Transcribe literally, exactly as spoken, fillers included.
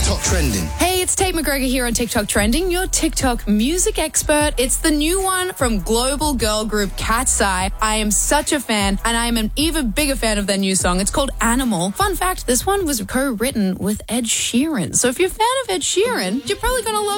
TikTok Trending. Hey, it's Tate McGregor here on TikTok Trending, your TikTok music expert. It's the new one from global girl group Cat's Eye. I am such a fan, and I am an even bigger fan of their new song. It's called Animal. Fun fact, this one was co-written with Ed Sheeran. So if you're a fan of Ed Sheeran, you're probably going to love